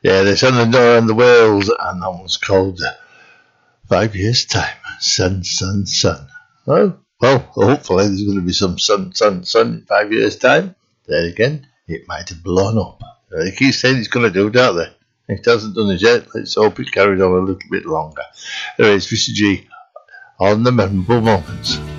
Yeah, they sent the door on the Wales, and that one's called 5 Years' Time. Sun, sun, sun. Oh, well, hopefully there's going to be some sun, sun, sun in 5 years' time. Then again, it might have blown up. They keep saying it's going to do, don't they? It hasn't done it yet. Let's hope it carries on a little bit longer. Anyway, it's Mr. G on the Memorable Moments.